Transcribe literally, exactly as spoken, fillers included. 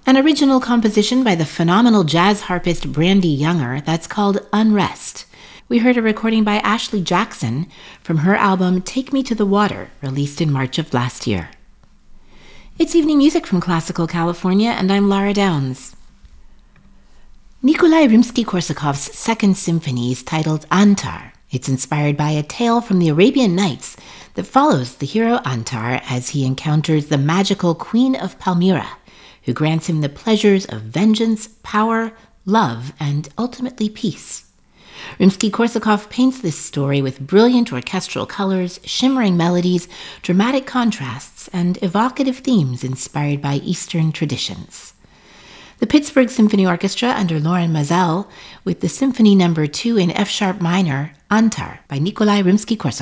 An original composition by the phenomenal jazz harpist Brandy Younger that's called Unrest. We heard a recording by Ashley Jackson from her album Take Me to the Water, released in March of last year. It's evening music from Classical California, and I'm Lara Downs. Nikolai Rimsky-Korsakov's Second Symphony is titled Antar. It's inspired by a tale from the Arabian Nights that follows the hero Antar as he encounters the magical Queen of Palmyra, who grants him the pleasures of vengeance, power, love, and ultimately peace. Rimsky-Korsakov paints this story with brilliant orchestral colors, shimmering melodies, dramatic contrasts, and evocative themes inspired by Eastern traditions. The Pittsburgh Symphony Orchestra under Loren Maazel with the Symphony Number two in F-sharp minor, Antar by Nikolai Rimsky-Korsakov.